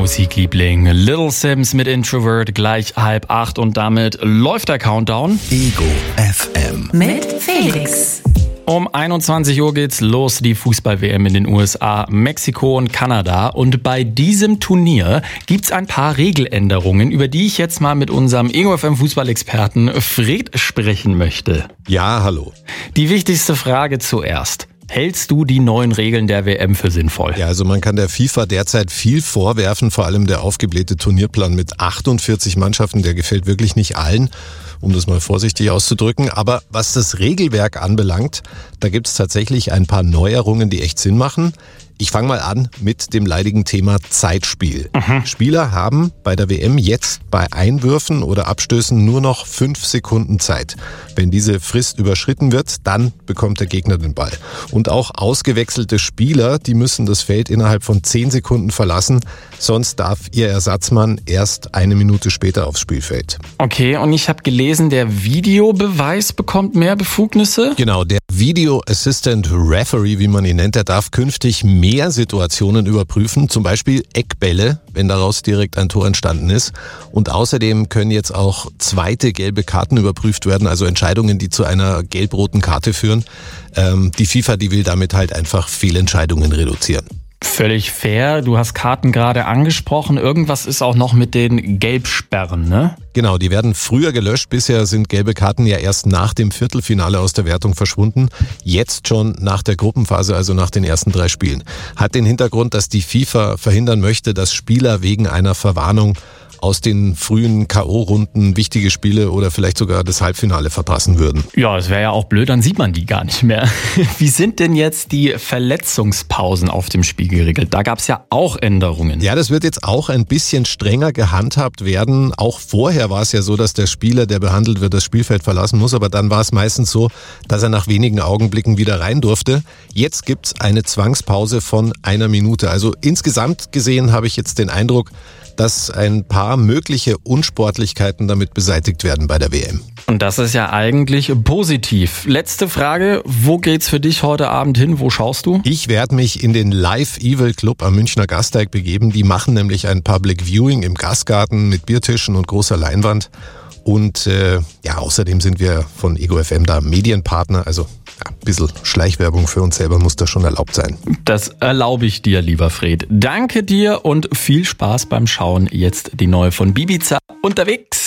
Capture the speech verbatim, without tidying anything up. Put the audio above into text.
Musikliebling Little Sims mit Introvert, gleich halb acht und damit läuft der Countdown. Ego F M mit Felix. Um einundzwanzig Uhr geht's los, die Fußball-W M in den U S A, Mexiko und Kanada. Und bei diesem Turnier gibt's ein paar Regeländerungen, über die ich jetzt mal mit unserem Ego F M Fußballexperten Fred sprechen möchte. Ja, hallo. Die wichtigste Frage zuerst. Hältst du die neuen Regeln der W M für sinnvoll? Ja, also man kann der FIFA derzeit viel vorwerfen, vor allem der aufgeblähte Turnierplan mit achtundvierzig Mannschaften, der gefällt wirklich nicht allen, um das mal vorsichtig auszudrücken. Aber was das Regelwerk anbelangt, da gibt es tatsächlich ein paar Neuerungen, die echt Sinn machen. Ich fange mal an mit dem leidigen Thema Zeitspiel. Mhm. Spieler haben bei der W M jetzt bei Einwürfen oder Abstößen nur noch fünf Sekunden Zeit. Wenn diese Frist überschritten wird, dann bekommt der Gegner den Ball. Und auch ausgewechselte Spieler, die müssen das Feld innerhalb von zehn Sekunden verlassen, sonst darf ihr Ersatzmann erst eine Minute später aufs Spielfeld. Okay, und ich habe gelesen, der Videobeweis bekommt mehr Befugnisse? Genau, der Video Assistant Referee, wie man ihn nennt, der darf künftig mehr mehr Situationen überprüfen, zum Beispiel Eckbälle, wenn daraus direkt ein Tor entstanden ist. Und außerdem können jetzt auch zweite gelbe Karten überprüft werden, also Entscheidungen, die zu einer gelb-roten Karte führen. Ähm, die FIFA, die will damit halt einfach Fehlentscheidungen reduzieren. Völlig fair. Du hast Karten gerade angesprochen. Irgendwas ist auch noch mit den Gelbsperren, ne? Genau, die werden früher gelöscht. Bisher sind gelbe Karten ja erst nach dem Viertelfinale aus der Wertung verschwunden. Jetzt schon nach der Gruppenphase, also nach den ersten drei Spielen. Hat den Hintergrund, dass die FIFA verhindern möchte, dass Spieler wegen einer Verwarnung aus den frühen K O-Runden wichtige Spiele oder vielleicht sogar das Halbfinale verpassen würden. Ja, es wäre ja auch blöd, dann sieht man die gar nicht mehr. Wie sind denn jetzt die Verletzungspausen auf dem Spiel geregelt? Da gab es ja auch Änderungen. Ja, das wird jetzt auch ein bisschen strenger gehandhabt werden. Auch vorher war es ja so, dass der Spieler, der behandelt wird, das Spielfeld verlassen muss. Aber dann war es meistens so, dass er nach wenigen Augenblicken wieder rein durfte. Jetzt gibt's eine Zwangspause von einer Minute. Also insgesamt gesehen habe ich jetzt den Eindruck, dass ein paar mögliche Unsportlichkeiten damit beseitigt werden bei der W M. Und das ist ja eigentlich positiv. Letzte Frage, wo geht's für dich heute Abend hin? Wo schaust du? Ich werde mich in den Live Evil Club am Münchner Gasteig begeben. Die machen nämlich ein Public Viewing im Gastgarten mit Biertischen und großer Leinwand. Und äh, ja, außerdem sind wir von Ego F M da Medienpartner, also ja, ein bisschen Schleichwerbung für uns selber muss da schon erlaubt sein. Das erlaube ich dir, lieber Fred. Danke dir und viel Spaß beim Schauen. Jetzt die neue von Bibiza unterwegs.